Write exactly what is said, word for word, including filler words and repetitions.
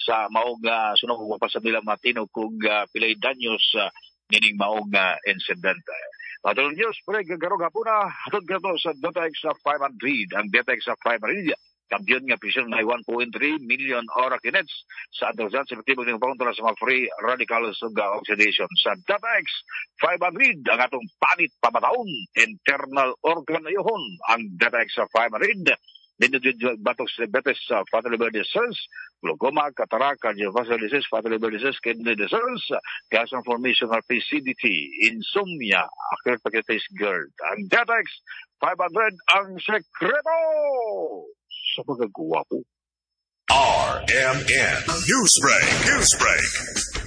sa maong uh, sunong pa sa bilang matino kung uh, pilay danyos uh, nining maong uh, incident. Patulong Diyos, pre, gagarong hapuna, hatod ka to sa Data X five hundred. Ang Data X five hundred, kampiyon nga presyon na one point three million aura kinets sa androsan sa epektibo ng pangkontrola sa mga free radicals ug oxidation. Sa Data X five hundred, ang atong panit pamataon, internal organ na yun, ang Data X five hundred. Dito dito batok sa diabetes, uh, fatty liver disease, glaucoma, cataract, cardiovascular disease, fatty liver disease, kidney disease, gas formation, R P C D T, insomnia, acute pancreatitis GERD. Ang Data X five hundred ang sekreto sa pagkagwapo. R M N Newsbreak, Newsbreak.